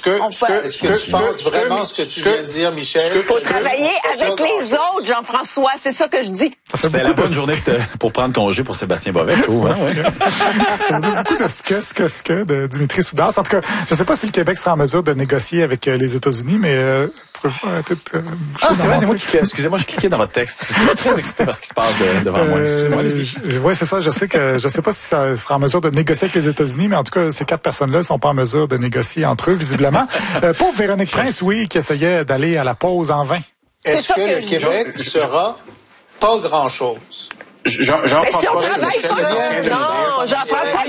Est-ce que tu penses vraiment ce que tu viens de dire, Michel? Il faut travailler avec les autres, Jean-François. C'est ça que je dis. C'était la bonne journée pour prendre congé pour Sébastien Bovet, je trouve. Hein? Ça faisait beaucoup de ce que de Dimitri Soudas. En tout cas, je ne sais pas si le Québec sera en mesure de négocier avec les États-Unis, mais c'est vrai, c'est moi qui fais. Excusez-moi, je cliquais dans votre texte. Je suis très excité parce qu'il se passe devant moi. Excusez-moi, allez-y. Oui, c'est ça. Je sais pas si ça sera en mesure de négocier avec les États-Unis, mais en tout cas, ces 4 personnes-là ne sont pas en mesure de négocier entre eux, visiblement. Pauvre Véronique Prince, oui, qui essayait d'aller à la pause en vain. Est-ce que le Québec sera pas grand-chose? Jean-François, si on travaille pas, non, Jean-François,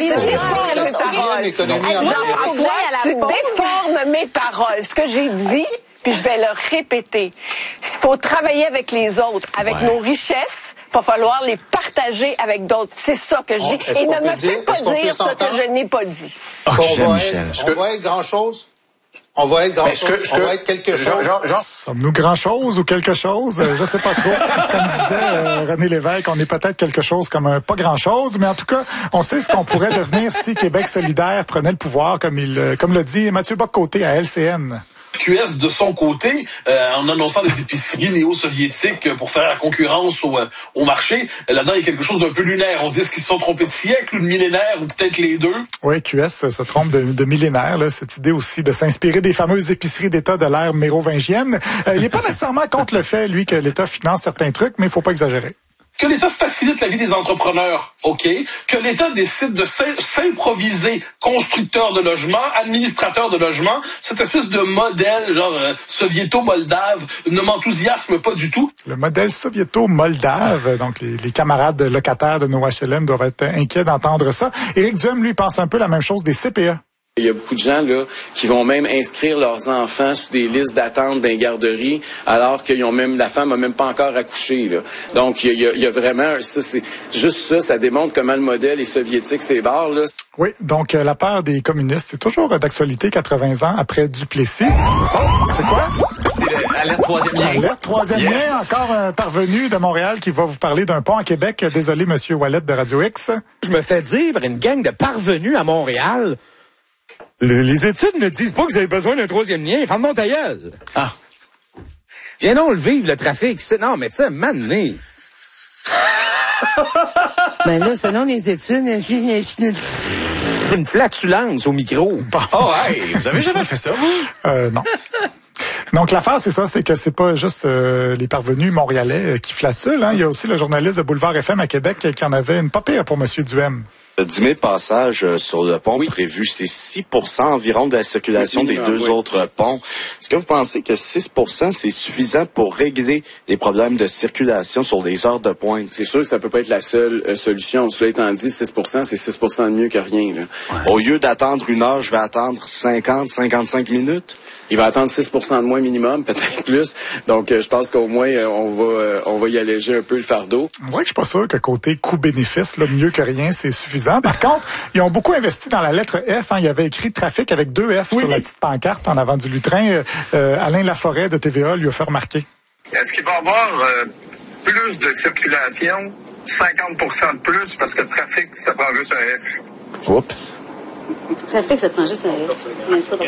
tu déformes mes paroles. Ce que j'ai dit, puis je vais le répéter. Il faut travailler avec les autres, avec nos richesses. Il va falloir les partager avec d'autres. C'est ça que je dis. Et ne me fais pas dire ce que je n'ai pas dit. On va être grand-chose? On va être grand-chose? On va être quelque chose? Sommes-nous grand-chose ou quelque chose? Je sais pas trop. Comme disait René Lévesque, on est peut-être quelque chose comme un pas grand-chose, mais en tout cas, on sait ce qu'on pourrait devenir si Québec solidaire prenait le pouvoir, comme le dit Mathieu Bock-Côté à LCN. QS, de son côté, en annonçant des épiceries néo-soviétiques pour faire la concurrence au marché, là-dedans, il y a quelque chose d'un peu lunaire. On se dit, est-ce qu'ils se sont trompés de siècle ou de millénaire, ou peut-être les deux? Oui, QS se trompe de millénaire. Là, cette idée aussi de s'inspirer des fameuses épiceries d'État de l'ère mérovingienne. Il n'est pas nécessairement contre le fait, lui, que l'État finance certains trucs, mais il faut pas exagérer. Que l'État facilite la vie des entrepreneurs, OK? Que l'État décide de s'improviser constructeur de logements, administrateur de logements, cette espèce de modèle genre soviéto-moldave ne m'enthousiasme pas du tout. Le modèle soviéto-moldave, donc les camarades locataires de nos HLM doivent être inquiets d'entendre ça. Éric Duhem, lui, pense un peu la même chose des CPE. Il y a beaucoup de gens là qui vont même inscrire leurs enfants sur des listes d'attente d'un garderie alors qu'ils ont même la femme a même pas encore accouché là. Donc il y a vraiment ça, c'est juste ça démontre comment le modèle est soviétique, c'est barre là. Oui, donc la peur des communistes, c'est toujours d'actualité 80 ans après Duplessis. Oh, c'est quoi? C'est Alerte Troisième Lien. Alerte Troisième Lien, encore un parvenu de Montréal qui va vous parler d'un pont à Québec. Désolé, Monsieur Ouellet de Radio X. Je me fais dire une gang de parvenus à Montréal. Les études ne disent pas que vous avez besoin d'un troisième lien. Ferme-moi ta gueule. Ah. Viens donc le vivre, le trafic. Non, mais tu sais, mané. Ben là, selon les études, c'est une flatulence au micro. Oh, hey, vous avez jamais fait ça, vous? Non. Donc l'affaire, c'est ça, c'est que c'est pas juste les parvenus montréalais qui flatulent. Hein. Il y a aussi le journaliste de Boulevard FM à Québec qui en avait une pas pire pour Monsieur Duhem. 10 000 passages sur le pont prévu, c'est 6 % environ de la circulation des deux autres ponts. Est-ce que vous pensez que 6 % c'est suffisant pour régler les problèmes de circulation sur les heures de pointe? C'est sûr que ça peut pas être la seule solution. Cela étant dit, 6 % c'est 6 % de mieux que rien. Là. Ouais. Au lieu d'attendre 1 heure, je vais attendre 55 minutes? Il va attendre 6 % de moins minimum, peut-être plus. Donc, je pense qu'au moins, on va y alléger un peu le fardeau. C'est vrai que je suis pas sûr que côté coût-bénéfice, là, mieux que rien, c'est suffisant. Par contre, ils ont beaucoup investi dans la lettre F. Hein. Il y avait écrit trafic avec 2 F sur la petite pancarte en avant du lutrin. Alain Laforêt de TVA lui a fait remarquer. Est-ce qu'il va y avoir plus de circulation, 50% de plus, parce que le trafic, ça prend juste un F? Oups. Le trafic, ça prend juste un F. Même pas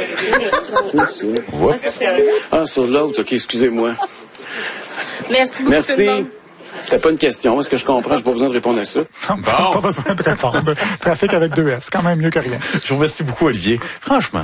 Ah, sur l'autre, OK, excusez-moi. Merci beaucoup. Merci. C'était pas une question. Est-ce que je comprends? J'ai pas besoin de répondre à ça. Non, pas besoin de répondre. Trafic avec 2 F, c'est quand même mieux que rien. Je vous remercie beaucoup, Olivier. Franchement.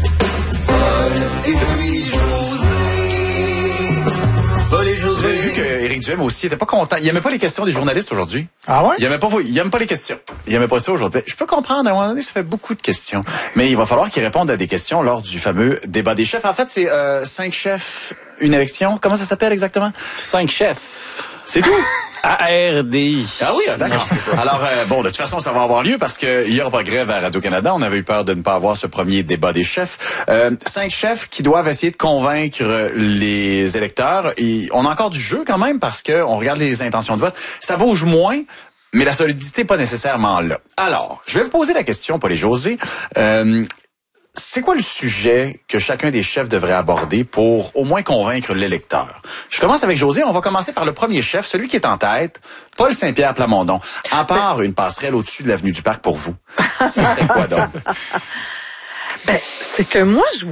Vous avez vu qu'Éric Duhem aussi était pas content. Il aimait pas les questions des journalistes aujourd'hui. Ah ouais? Il aime pas les questions. Il aimait pas ça aujourd'hui. Je peux comprendre, à un moment donné, ça fait beaucoup de questions. Mais il va falloir qu'il réponde à des questions lors du fameux débat des chefs. En fait, c'est 5 chefs, une élection. Comment ça s'appelle exactement? 5 chefs. C'est tout? ARDI. Ah oui, d'accord. Alors, bon, de toute façon, ça va avoir lieu parce qu'il y aura pas grève à Radio-Canada. On avait eu peur de ne pas avoir ce premier débat des chefs. 5 chefs qui doivent essayer de convaincre les électeurs. Et on a encore du jeu quand même parce que on regarde les intentions de vote. Ça bouge moins, mais la solidité n'est pas nécessairement là. Alors, je vais vous poser la question, Paul et José. C'est quoi le sujet que chacun des chefs devrait aborder pour au moins convaincre l'électeur? Je commence avec José. On va commencer par le premier chef, celui qui est en tête, Paul Saint-Pierre Plamondon. À part une passerelle au-dessus de l'avenue du Parc pour vous, ce serait quoi donc? C'est que moi, je